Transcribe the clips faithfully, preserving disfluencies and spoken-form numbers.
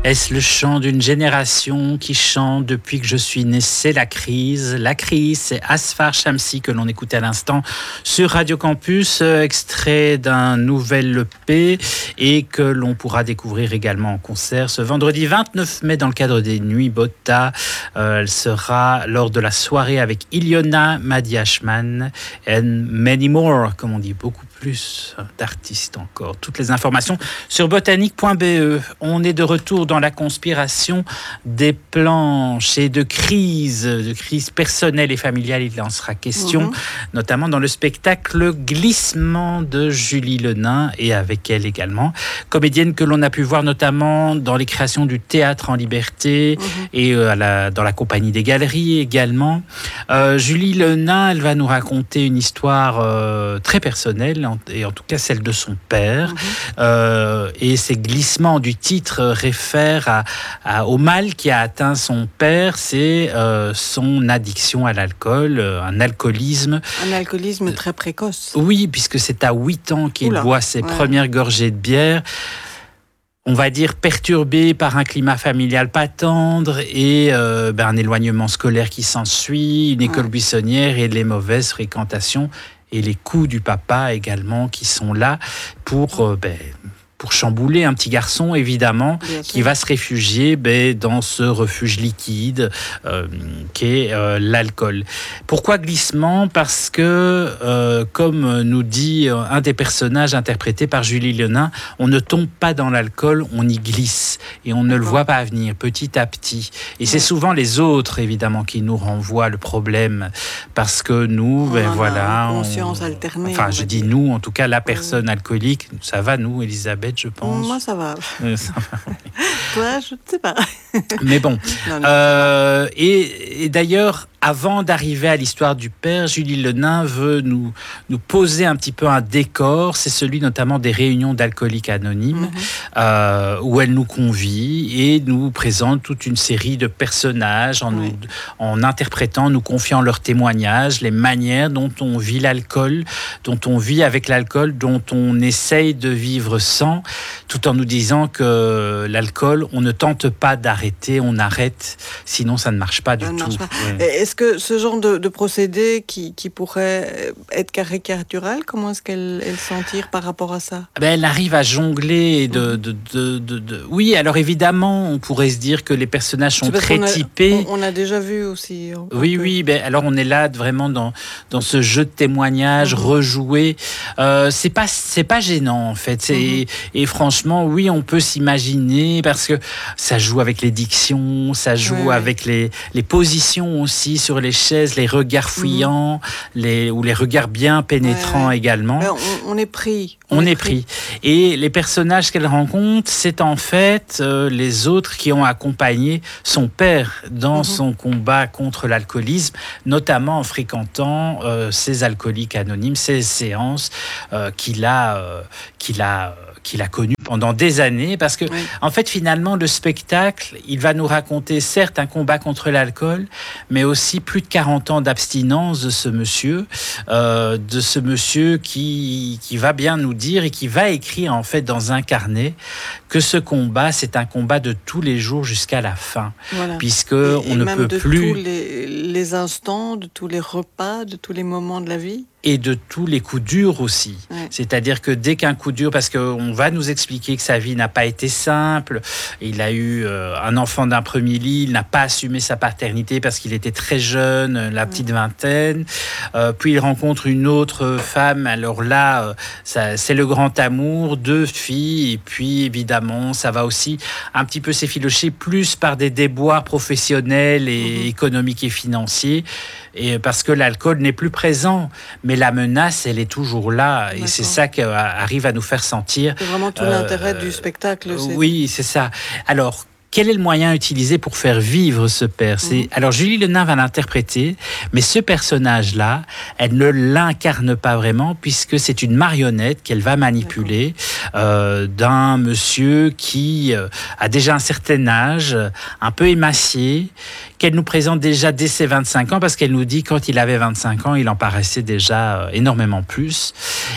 Est-ce le chant d'une génération qui chante depuis que je suis né? C'est la crise. La crise, c'est Asfar Shamsi que l'on écoutait à l'instant sur Radio Campus, extrait d'un nouvel E P et que l'on pourra découvrir également en concert ce vendredi vingt-neuf mai dans le cadre des Nuits Botta. Euh, elle sera lors de la soirée avec Iliona Madiashman and many more, comme on dit, beaucoup plus d'artistes encore. Toutes les informations sur botanique point b e. On est de retour dans la conspiration des planches et de crise, de crise personnelle et familiale. Il en sera question, mmh. notamment dans le spectacle Glissement de Julie Lenain et avec elle également, comédienne que l'on a pu voir notamment dans les créations du Théâtre en Liberté mmh. et euh, à la, dans la Compagnie des Galeries également. Euh, Julie Lenain, elle va nous raconter une histoire euh, très personnelle, et en tout cas celle de son père. Mmh. Euh, et ces glissements du titre réfèrent à, à, au mal qui a atteint son père, c'est euh, son addiction à l'alcool, un alcoolisme. Un alcoolisme très précoce. Oui, puisque c'est à huit ans qu'il Oula, boit ses ouais. premières gorgées de bière. On va dire perturbé par un climat familial pas tendre et euh, ben, un éloignement scolaire qui s'ensuit, une école ouais. buissonnière et les mauvaises fréquentations et les coups du papa également qui sont là pour, euh, ben, pour chambouler un petit garçon évidemment Bien qui sûr. va se réfugier ben, dans ce refuge liquide euh, qu'est euh, l'alcool. Pourquoi glissement ? Parce que euh, comme nous dit un des personnages interprétés par Julie Lenain, on ne tombe pas dans l'alcool, on y glisse et on ne le voit pas venir petit à petit. Et ouais. c'est souvent les autres évidemment qui nous renvoient le problème parce que nous, on ben voilà, a une conscience on... alternée. Enfin, je dis nous, en tout cas la personne ouais. alcoolique, ça va nous, Elisabeth, je pense. Moi, ça va. Euh, ça va. Toi, je ne sais pas. Mais bon. Non, non, euh, et, et d'ailleurs, avant d'arriver à l'histoire du père, Julie Lenain veut nous, nous poser un petit peu un décor. C'est celui notamment des réunions d'alcooliques anonymes, mmh. euh, où elle nous convie et nous présente toute une série de personnages en, oui. nous, en interprétant, nous confiant leurs témoignages, les manières dont on vit l'alcool, dont on vit avec l'alcool, dont on essaye de vivre sans, tout en nous disant que l'alcool, on ne tente pas d'arrêter, on arrête, sinon ça ne marche pas du ça tout. Marche pas. Oui. Est-ce que ce genre de, de procédé qui, qui pourrait être caricatural, comment est-ce qu'elle elle s'en tire par rapport à ça ? Ben, elle arrive à jongler de, de, de, de, de... Oui, alors évidemment, on pourrait se dire que les personnages sont très on a, typés. On, on a déjà vu aussi. Oui, peu. oui, ben, alors on est là vraiment dans, dans ce jeu de témoignages, mmh. rejoué. Euh, c'est pas, c'est pas gênant en fait. C'est, mmh. Et franchement, oui, on peut s'imaginer parce que ça joue avec les dictions, ça joue ouais, avec ouais. les, les positions aussi sur les chaises, les regards fuyants, mmh. les, ou les regards bien pénétrants ouais, ouais. également. On, on est pris. On, on est pris. pris. Et les personnages qu'elle rencontre, c'est en fait euh, les autres qui ont accompagné son père dans mmh. son combat contre l'alcoolisme, notamment en fréquentant euh, ces alcooliques anonymes, ces séances euh, qu'il a, euh, qu'il a qu'il a connu pendant des années, parce que, oui. en fait, finalement, le spectacle, il va nous raconter, certes, un combat contre l'alcool, mais aussi plus de quarante ans d'abstinence de ce monsieur, euh, de ce monsieur qui, qui va bien nous dire et qui va écrire, en fait, dans un carnet, que ce combat, c'est un combat de tous les jours jusqu'à la fin, voilà. puisque et, on et ne peut de plus... tous les, les instants, de tous les repas, de tous les moments de la vie. Et de tous les coups durs aussi. Ouais. C'est-à-dire que dès qu'un coup dur, parce qu'on va nous expliquer que sa vie n'a pas été simple, il a eu euh, un enfant d'un premier lit, il n'a pas assumé sa paternité parce qu'il était très jeune, la petite ouais. vingtaine, euh, puis il rencontre une autre femme, alors là, euh, ça, c'est le grand amour, deux filles, et puis évidemment, ça va aussi un petit peu s'effilocher plus par des déboires professionnels et mmh. économiques et financiers, et parce que l'alcool n'est plus présent. Mais la menace, elle est toujours là. D'accord. Et c'est ça qui arrive à nous faire sentir. C'est vraiment tout euh, l'intérêt du spectacle. C'est... Oui, c'est ça. Alors, quel est le moyen utilisé pour faire vivre ce père ? C'est... Mmh. Alors, Julie Lenain va l'interpréter, mais ce personnage-là, elle ne l'incarne pas vraiment, puisque c'est une marionnette qu'elle va manipuler euh, d'un monsieur qui euh, a déjà un certain âge, un peu émacié, qu'elle nous présente déjà dès ses vingt-cinq ans, parce qu'elle nous dit quand il avait vingt-cinq ans, il en paraissait déjà euh, énormément plus.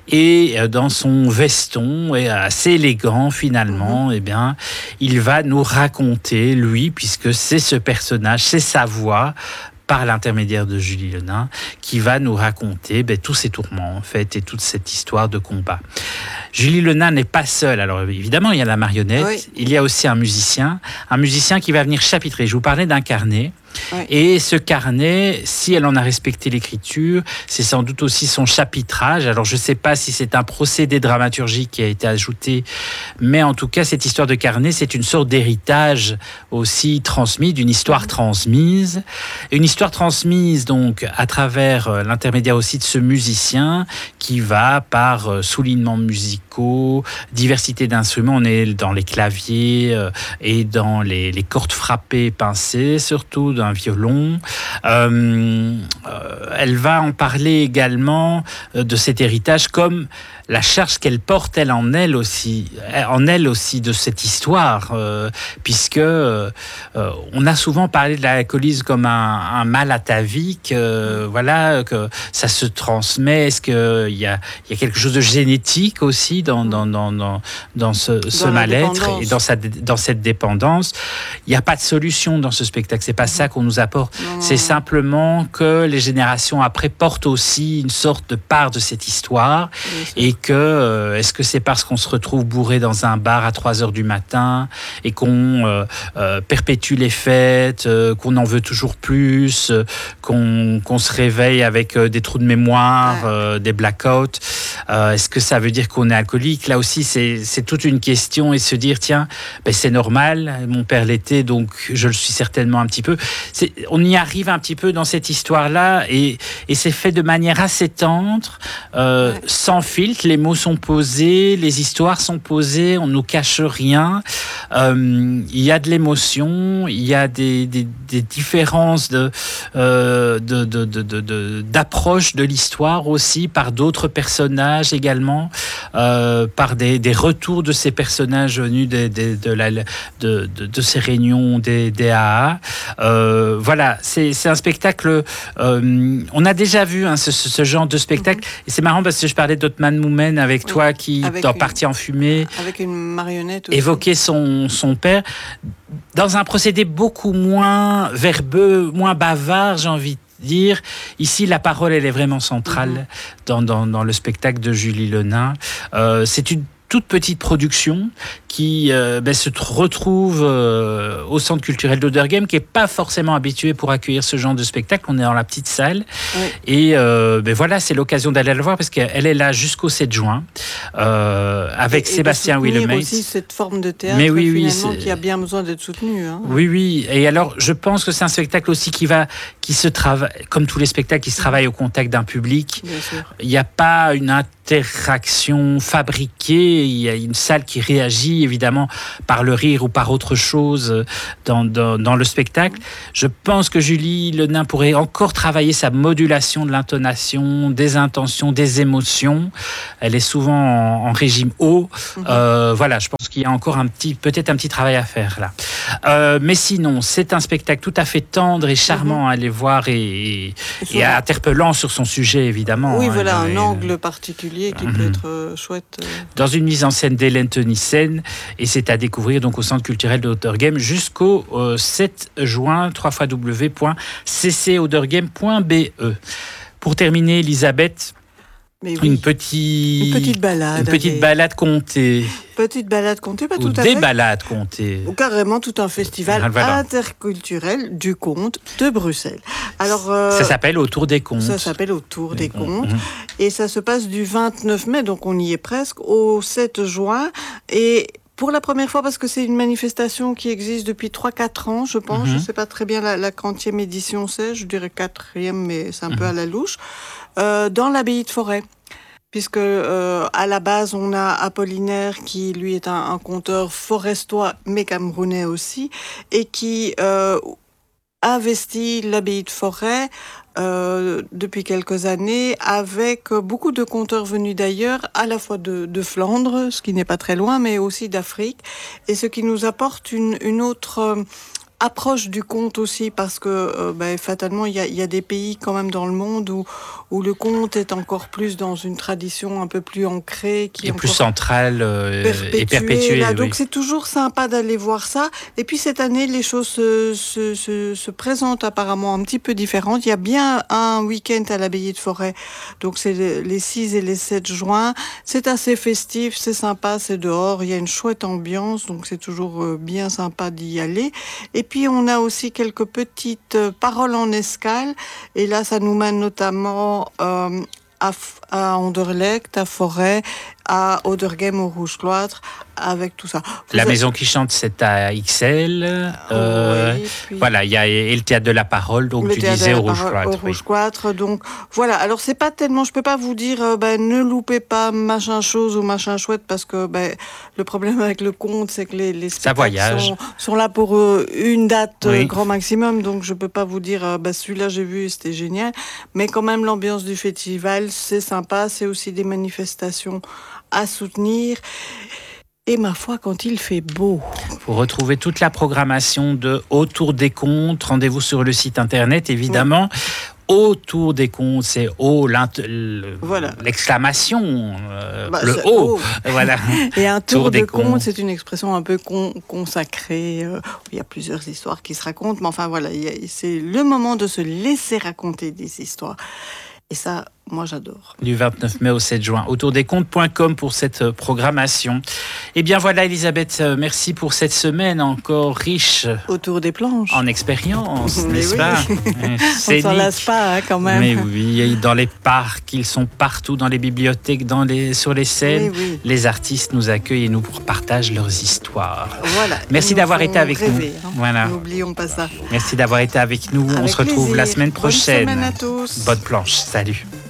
Et euh, dans son veston, et assez élégant finalement, mmh. eh bien, il va nous raconter, lui, puisque c'est ce personnage, c'est sa voix, par l'intermédiaire de Julie Le Nain, qui va nous raconter ben, tous ces tourments, en fait, et toute cette histoire de combat. Julie Le Nain n'est pas seule. Alors, évidemment, il y a la marionnette, oui. il y a aussi un musicien, un musicien qui va venir chapitrer. Je vous parlais d'un carnet. Oui. Et ce carnet, si elle en a respecté l'écriture, c'est sans doute aussi son chapitrage. Alors je ne sais pas si c'est un procédé dramaturgique qui a été ajouté, mais en tout cas cette histoire de carnet, c'est une sorte d'héritage aussi transmis, d'une histoire transmise. Une histoire transmise donc à travers l'intermédiaire aussi de ce musicien qui va par soulignements musicaux, diversité d'instruments, on est dans les claviers et dans les, les cordes frappées, pincées surtout, d'un violon. Euh, euh, elle va en parler également euh, de cet héritage comme la charge qu'elle porte, elle en elle aussi, en elle aussi de cette histoire, euh, puisque euh, on a souvent parlé de l'alcoolisme comme un, un mal atavique, euh, voilà, que ça se transmet. Est-ce qu'il y a, il y a quelque chose de génétique aussi dans dans dans dans, dans ce, ce mal-être et dans sa dans cette dépendance? Il n'y a pas de solution dans ce spectacle. C'est pas mmh. ça qu'on nous apporte. Non. C'est simplement que les générations après portent aussi une sorte de part de cette histoire et que euh, est-ce que c'est parce qu'on se retrouve bourré dans un bar à trois heures du matin et qu'on euh, euh, perpétue les fêtes, euh, qu'on en veut toujours plus, euh, qu'on, qu'on se réveille avec euh, des trous de mémoire, euh, des blackouts, euh, est-ce que ça veut dire qu'on est alcoolique? Là aussi, c'est, c'est toute une question et se dire, tiens, ben c'est normal, mon père l'était, donc je le suis certainement un petit peu. C'est, on y arrive un petit peu dans cette histoire-là et, et c'est fait de manière assez tendre, euh, ouais. sans filtre. Les mots sont posés, les histoires sont posées, on ne nous cache rien. Euh, il y a de l'émotion, il y a des, des, des différences de, euh, de, de, de, de, de, d'approche de l'histoire aussi, par d'autres personnages également, euh, par des, des retours de ces personnages venus de, de, de, la, de, de, de ces réunions des, des A A. Euh, voilà, c'est, c'est un spectacle, euh, on a déjà vu hein, ce, ce genre de spectacle, mm-hmm. et c'est marrant parce que je parlais d'Otman Moumen avec oui, toi qui, dans une, Partie en fumée, avec une marionnette aussi. Évoquait son, son père, dans un procédé beaucoup moins verbeux, moins bavard, j'ai envie de dire. Ici, la parole, elle est vraiment centrale mm-hmm. dans, dans, dans le spectacle de Julie Le Nain. Euh, c'est une toute petite production qui euh, ben, se retrouve euh, au Centre culturel d'Auderghem, qui n'est pas forcément habitué pour accueillir ce genre de spectacle. On est dans la petite salle. Oui. Et euh, ben, voilà, c'est l'occasion d'aller la voir parce qu'elle est là jusqu'au sept juin euh, avec et, Sébastien Willemets. Aussi cette forme de théâtre Mais oui, oui, finalement, qui a bien besoin d'être soutenue. Hein. Oui, oui. Et alors, je pense que c'est un spectacle aussi qui va, qui se travaille, comme tous les spectacles, qui se travaillent au contact d'un public. Bien sûr. Il n'y a pas une interaction fabriquée. Il y a une salle qui réagit évidemment par le rire ou par autre chose dans, dans, dans le spectacle. Je pense que Julie Le Nain pourrait encore travailler sa modulation de l'intonation, des intentions, des émotions. Elle est souvent en, en régime haut. Mm-hmm. Euh, voilà, je pense qu'il y a encore un petit, peut-être un petit travail à faire là. Euh, mais sinon, c'est un spectacle tout à fait tendre et charmant mm-hmm. à aller voir et, et, et interpellant sur son sujet évidemment. Oui, voilà, hein, un angle particulier qui mm-hmm. peut être euh, chouette. Dans une mise en scène d'Hélène Tenissen, et c'est à découvrir donc au Centre culturel d'Auderghem jusqu'au euh, sept juin, w w w point c c auderghem point b e. Pour terminer, Elisabeth, oui. une, petit... une petite balade. Une petite avec... balade comptée. Petite balade comptée, pas Ou tout à des fait. Des balades comptées. Ou carrément tout un festival voilà. interculturel du conte de Bruxelles. Alors, euh, ça s'appelle Autour des contes. Ça s'appelle Autour des, des contes. Mmh. Et ça se passe du vingt-neuf mai, donc on y est presque, au sept juin. Et pour la première fois, parce que c'est une manifestation qui existe depuis trois quatre ans, je pense. Mmh. Je ne sais pas très bien la, la quantième édition c'est, je dirais quatrième, mais c'est un mmh. peu à la louche. Euh, dans l'abbaye de Forêt. Puisque euh, à la base, on a Apollinaire qui, lui, est un, un conteur forestois, mais camerounais aussi, et qui euh, investit l'abbaye de Forêt euh, depuis quelques années avec beaucoup de conteurs venus d'ailleurs, à la fois de, de Flandre, ce qui n'est pas très loin, mais aussi d'Afrique, et ce qui nous apporte une, une autre approche du conte aussi, parce que euh, ben, fatalement, il y a, y a des pays quand même dans le monde où, où le conte est encore plus dans une tradition un peu plus ancrée. Qui et est plus encore centrale euh, perpétuée, et perpétuée. là. Oui. Donc c'est toujours sympa d'aller voir ça. Et puis cette année, les choses se, se, se, se présentent apparemment un petit peu différentes. Il y a bien un week-end à l'abbaye de Forêt, donc c'est les six et les sept juin. C'est assez festif, c'est sympa, c'est dehors, il y a une chouette ambiance, donc c'est toujours euh, bien sympa d'y aller. Et puis on a aussi quelques petites euh, paroles en escale, et là ça nous mène notamment euh, à, à Anderlecht, à Forêt, à Oderghem au Rouge Cloître, avec tout ça. Vous La avez... maison qui chante, c'est à X L. Euh, oui, puis... Voilà, il y a et le théâtre de la parole, donc le tu disais au Rouge Cloître. Au Rouge Cloître, donc voilà. Alors c'est pas tellement, je peux pas vous dire, euh, ben ne loupez pas machin chose ou machin chouette, parce que ben le problème avec le conte, c'est que les, les spectacles sont, sont là pour euh, une date oui. euh, grand maximum, donc je peux pas vous dire, euh, ben celui-là j'ai vu, c'était génial, mais quand même l'ambiance du festival, c'est sympa, c'est aussi des manifestations à soutenir. Et ma foi, quand il fait beau. Pour retrouver toute la programmation de Autour des contes, rendez-vous sur le site internet, évidemment. Oui. Autour des contes, c'est O, voilà. l'exclamation, euh, bah, le O. Voilà. Et un tour, tour de contes, c'est une expression un peu con, consacrée. Euh, il y a plusieurs histoires qui se racontent, mais enfin voilà, il y a, c'est le moment de se laisser raconter des histoires. Et ça, moi, j'adore. Du vingt-neuf mai au sept juin. Autour des contes point com pour cette programmation. Eh bien, voilà, Elisabeth, merci pour cette semaine encore riche. Autour des planches. En expérience, n'est-ce oui. pas? On ne s'en lasse pas, hein, quand même. Mais oui, dans les parcs, ils sont partout, dans les bibliothèques, dans les, sur les scènes. Oui, oui. Les artistes nous accueillent et nous partagent leurs histoires. Voilà. Merci d'avoir été avec rêver, nous. Hein. Voilà. N'oublions pas ça. Merci d'avoir été avec nous. Avec On se retrouve plaisir. la semaine prochaine. Bonne semaine à tous. Bonne planche. Salut.